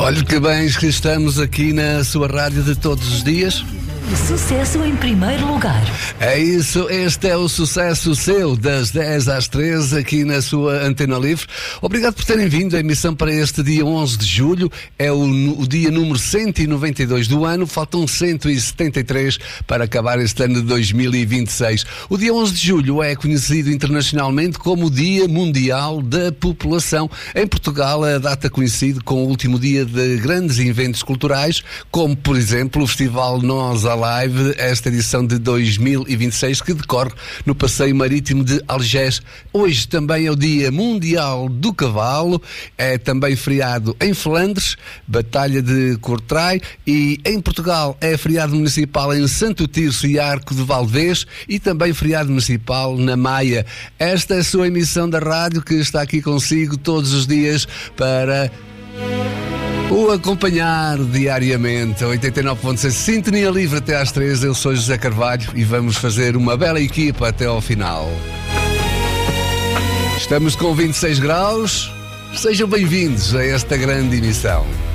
Olha que bens que estamos aqui na sua rádio de todos os dias. Sucesso em primeiro lugar. É isso, este é o sucesso seu, das 10 às 13, aqui na sua Antena Livre. Obrigado por terem vindo. A emissão para este dia 11 de julho é o dia número 192 do ano. Faltam 173 para acabar este ano de 2026. O dia 11 de julho é conhecido internacionalmente como o Dia Mundial da População. Em Portugal, a data coincide com o último dia de grandes eventos culturais, como, por exemplo, o Festival Nós Live, esta edição de 2026, que decorre no Passeio Marítimo de Algés. Hoje também é o Dia Mundial do Cavalo, é também feriado em Flandres, Batalha de Courtrai, e em Portugal é feriado municipal em Santo Tirso e Arco de Valdevez, e também feriado municipal na Maia. Esta é a sua emissão da rádio, que está aqui consigo todos os dias para o acompanhar diariamente. 89.6 Sintonia Livre até às 3. Eu sou José Carvalho e vamos fazer uma bela equipa até ao final. Estamos com 26 graus. Sejam bem-vindos a esta grande emissão.